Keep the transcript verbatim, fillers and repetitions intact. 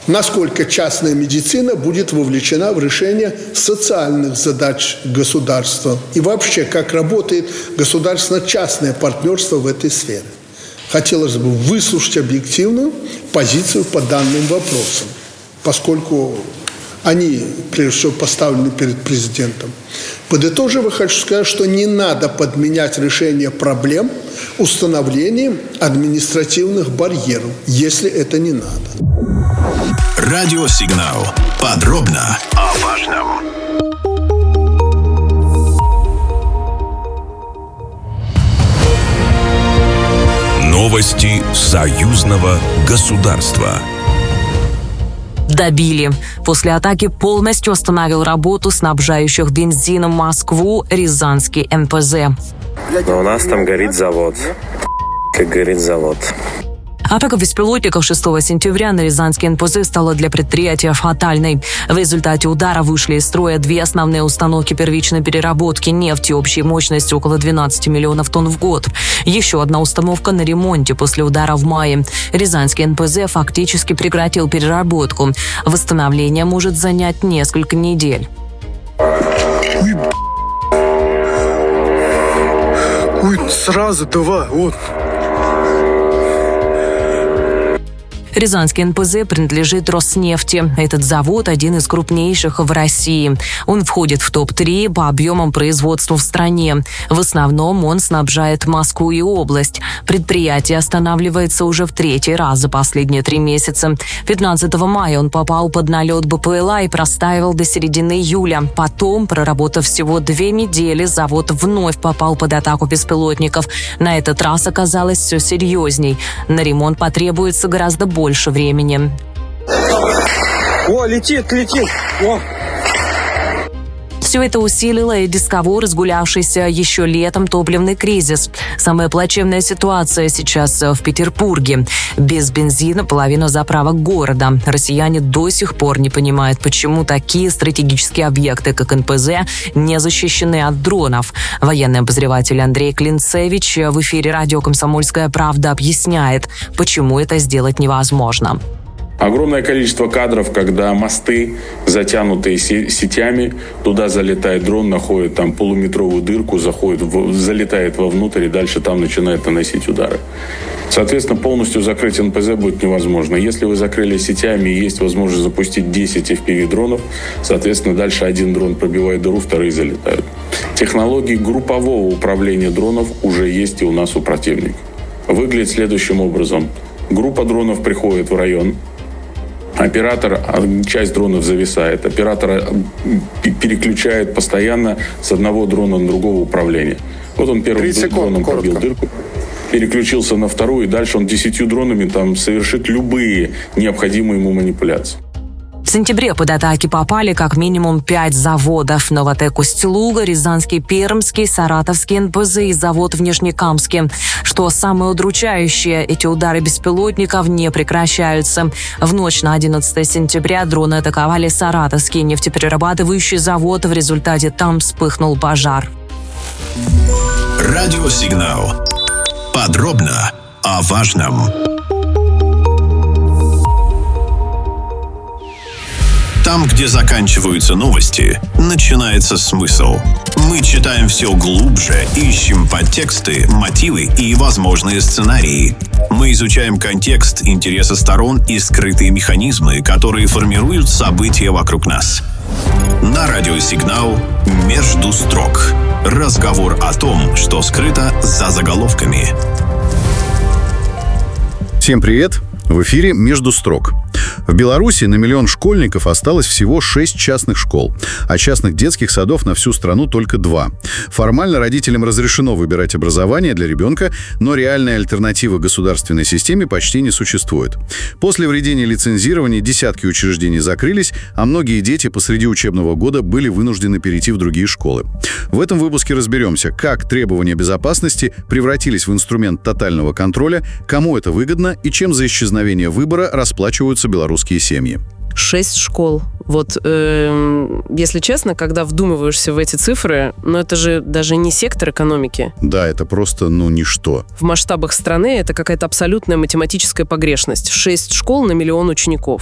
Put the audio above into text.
насколько частная медицина будет вовлечена в решение социальных задач государства и вообще, как работает государственно-частное партнерство в этой сфере. Хотелось бы выслушать объективную позицию по данным вопросам, поскольку они, прежде всего, поставлены перед президентом. Подытожив, хочу сказать, что не надо подменять решение проблем установлением административных барьеров, если это не надо. Радиосигнал. Подробно о важном. Новости союзного государства. Добили. После атаки полностью остановил работу снабжающих бензином Москву Рязанский эн пэ зэ. Но у нас там горит завод. Как горит завод. Атака беспилотников шестого сентября на Рязанский эн пэ зэ стала для предприятия фатальной. В результате удара вышли из строя две основные установки первичной переработки нефти общей мощностью около двенадцати миллионов тонн в год. Еще одна установка на ремонте после удара в мае. Рязанский эн пэ зэ фактически прекратил переработку. Восстановление может занять несколько недель. Ой, Ой сразу два, вот. Рязанский эн пэ зэ принадлежит Роснефти. Этот завод один из крупнейших в России. Он входит в топ три по объемам производства в стране. В основном он снабжает Москву и область. Предприятие останавливается уже в третий раз за последние три месяца. пятнадцатого мая он попал под налет бэ пэ эл а и простаивал до середины июля. Потом, проработав всего две недели, завод вновь попал под атаку беспилотников. На этот раз оказалось все серьезней. На ремонт потребуется гораздо больше. больше времени. О, летит, летит! О! Все это усилило и без того разгулявшийся еще летом топливный кризис. Самая плачевная ситуация сейчас в Петербурге. Без бензина половина заправок города. Россияне до сих пор не понимают, почему такие стратегические объекты, как эн пэ зэ, не защищены от дронов. Военный обозреватель Андрей Клинцевич в эфире радио «Комсомольская правда» объясняет, почему это сделать невозможно. Огромное количество кадров, когда мосты, затянутые сетями, туда залетает дрон, находит там полуметровую дырку, заходит, в, залетает вовнутрь и дальше там начинает наносить удары. Соответственно, полностью закрыть эн пэ зэ будет невозможно. Если вы закрыли сетями и есть возможность запустить десять эф пи ви-дронов, соответственно, дальше один дрон пробивает дыру, вторые залетают. Технологии группового управления дронов уже есть и у нас у противника. Выглядит следующим образом. Группа дронов приходит в район. Оператор, часть дронов зависает, оператор переключает постоянно с одного дрона на другого управления. Вот он первым дроном пробил дырку, переключился на вторую, и дальше он десятью дронами там совершит любые необходимые ему манипуляции. В сентябре под атаки попали как минимум пять заводов. Новотек Усть-Луга, Рязанский Пермский, Саратовский эн пэ зэ и завод в Нижнекамске. Что самое удручающее, эти удары беспилотников не прекращаются. В ночь на одиннадцатое сентября дроны атаковали Саратовский нефтеперерабатывающий завод. В результате там вспыхнул пожар. Радиосигнал. Подробно о важном. Там, где заканчиваются новости, начинается смысл. Мы читаем все глубже, ищем подтексты, мотивы и возможные сценарии. Мы изучаем контекст, интересы сторон и скрытые механизмы, которые формируют события вокруг нас. На радиосигнал «Между строк». Разговор о том, что скрыто за заголовками. Всем привет! В эфире «Между строк». В Беларуси на миллион школьников осталось всего шесть частных школ, а частных детских садов на всю страну только два. Формально родителям разрешено выбирать образование для ребенка, но реальной альтернативы государственной системе почти не существует. После введения лицензирования десятки учреждений закрылись, а многие дети посреди учебного года были вынуждены перейти в другие школы. В этом выпуске разберемся, как требования безопасности превратились в инструмент тотального контроля, кому это выгодно и чем за исчезновение выбора расплачиваются белорусские семьи. Шесть школ. Вот, э, если честно, когда вдумываешься в эти цифры, ну это же даже не сектор экономики. Да, это просто, ну, ничто. В масштабах страны это какая-то абсолютная математическая погрешность. Шесть школ на миллион учеников.